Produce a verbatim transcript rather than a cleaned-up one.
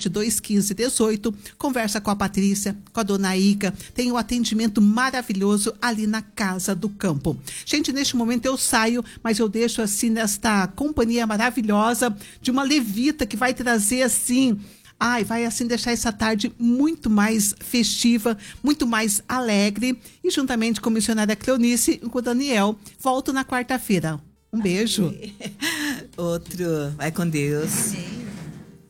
sete dois um cinco um oito. Conversa com a Patrícia, com a dona Ica. Tem um atendimento maravilhoso ali na Casa do Campo. Gente, neste momento eu saio, mas eu deixo assim nesta companhia maravilhosa de uma levita que vai trazer assim... Ai, vai assim deixar essa tarde muito mais festiva, muito mais alegre. E juntamente com a missionária Cleonice e com o Daniel, volto na quarta-feira. Um beijo. Outro. Vai com Deus.